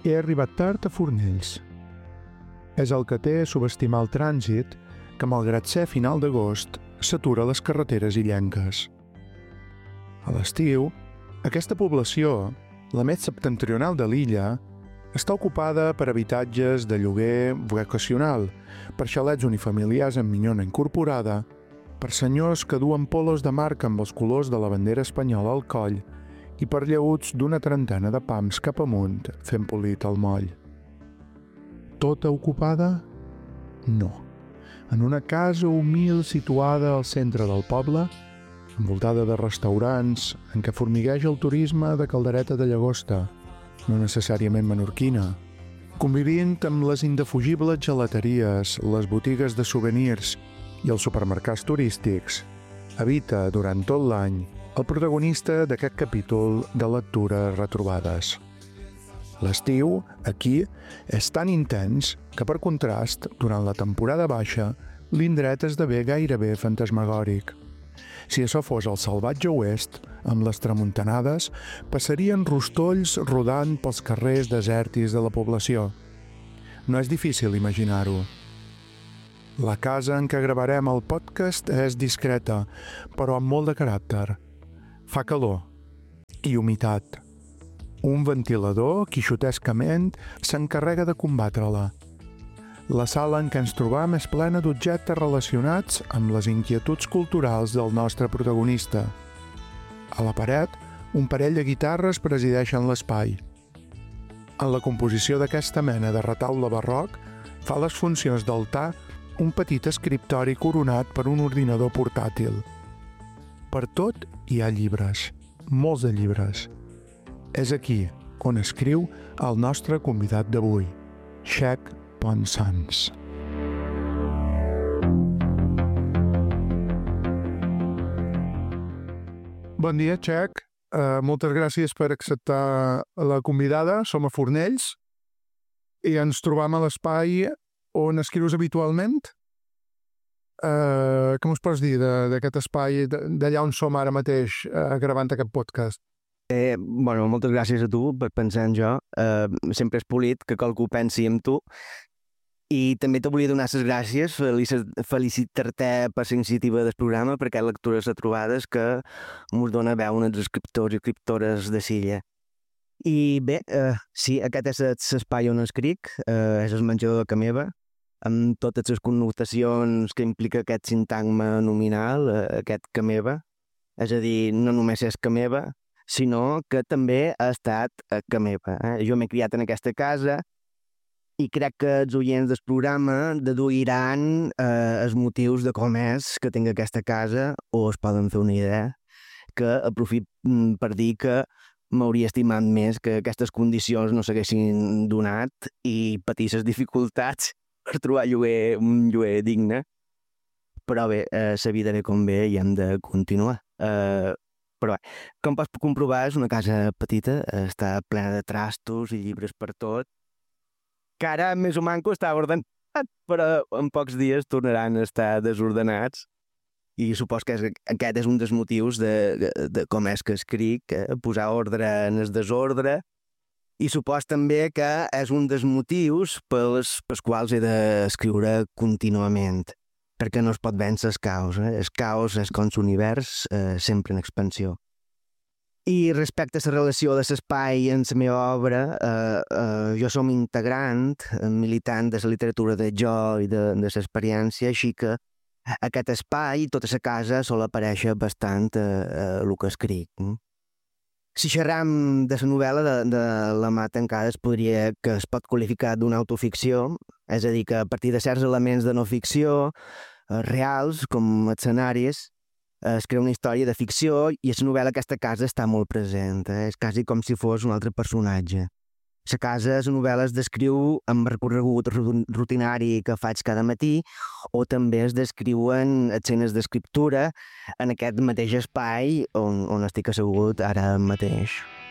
he arribat tard a Fornells. És el que té subestimar el trànsit que, malgrat ser final d'agost, s'atura a les carreteres illenques. A l'estiu, aquesta població, la més septentrional de l'illa, està ocupada per habitatges de lloguer vocacional, per xalets unifamiliars amb minyona incorporada, per senyors que duen polos de marca amb els colors de la bandera espanyola al coll i per lleuts d'una trentena de pams cap amunt fent polit al moll. Tota ocupada? No. En una casa humil situada al centre del poble, envoltada de restaurants en què formigueja el turisme de caldereta de llagosta, no necessàriament menorquina, convivint amb les indefugibles gelateries, les botigues de souvenirs i els supermercats turístics, habita durant tot l'any el protagonista d'aquest capítol de Lectures Retrobades. L'estiu, aquí, és tan intens que, per contrast, durant la temporada baixa, l'indret esdevé gairebé fantasmagòric. Si això fos el salvatge oest, amb les tramuntanades, passarien rostolls rodant pels carrers desèrtics de la població. No és difícil imaginar-ho. La casa en què gravarem el podcast és discreta, però amb molt de caràcter. Fa calor i humitat. Un ventilador, quixotescament, s'encarrega de combatre-la. La sala en què ens trobam és plena d'objectes relacionats amb les inquietuds culturals del nostre protagonista. A la paret, un parell de guitarres presideixen l'espai. En la composició d'aquesta mena de retaule barroc, fa les funcions d'altar un petit escriptori coronat per un ordinador portàtil. Per tot hi ha llibres, molts de llibres. És aquí on escriu el nostre convidat d'avui, Chec Ponsans. Bon dia, Chec. Moltes gràcies per acceptar la convidada. Som a Fornells i ens trobam a l'espai on escrius habitualment. Què mos pots dir d'aquest espai, d'allà on som ara mateix gravant aquest podcast? Moltes gràcies a tu per pensar en jo. Sempre és polit que qualcú pensi en tu. I també te volia donar les gràcies, felicitar-te per la iniciativa del programa, perquè Lectures Retrobades que ens dona veu als escriptors i escriptores de l'illa. I bé, sí, aquest és l'espai on escric, és el menjador de ca meva, amb totes les connotacions que implica aquest sintagma nominal, aquest ca meva. És a dir, no només és ca meva, sinó que també ha estat ca meva. Jo m'he criat en aquesta casa i crec que els oients del programa deduiran els motius de com és que tinc aquesta casa, o es poden fer una idea, que aprofito per dir que m'hauria estimat més que aquestes condicions no s'haguessin donat i patir les dificultats per trobar un lloguer digne. Però bé, la vida ve com ve i hem de continuar. Però bé, com pots comprovar, és una casa petita, està plena de trastos i llibres per tot, que ara més o manco està ordenat, però en pocs dies tornaran a estar desordenats. I supos que aquest és un dels motius de com és que escric, posar ordre en el desordre. I supos també que és un dels motius pels quals he d'escriure contínuament, perquè no es pot vèncer el caos. El caos és com l'univers, sempre en expansió. I respecte a la relació de l'espai en la meva obra, jo som integrant, militant de la literatura de jo i de l'experiència, així que aquest espai, tota la casa, sol aparèixer bastant el que escric. Si xerram de la novel·la de La mà tancada, es pot qualificar d'una autoficció, és a dir, que a partir de certs elements de no ficció, reals, com escenaris, es crea una història de ficció i a la novel·la aquesta casa està molt present. És quasi com si fos un altre personatge. La casa, la novel·la, es descriu amb recorregut rutinari que faig cada matí, o també es descriuen escenes d'escriptura en aquest mateix espai on estic assegut ara mateix.